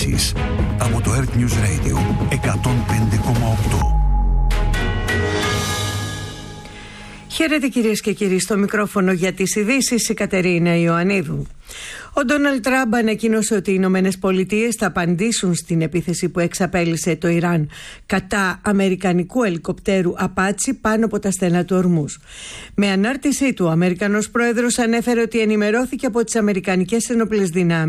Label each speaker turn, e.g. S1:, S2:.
S1: ειδήσεις από το Earth News Radio 105,8.
S2: Χαίρετε κυρίες και κύριοι, στο μικρόφωνο για τις ειδήσεις η Κατερίνα Ιωαννίδου. Ο Ντόναλντ Τραμπ ανακοίνωσε ότι οι Ηνωμένες Πολιτείες θα απαντήσουν στην επίθεση που εξαπέλυσε το Ιράν κατά αμερικανικού ελικοπτέρου Απάτσι πάνω από τα στενά του Ορμούζ. Με ανάρτησή του, ο Αμερικανός πρόεδρος ανέφερε ότι ενημερώθηκε από τις αμερικανικές ενόπλες δυνάμεις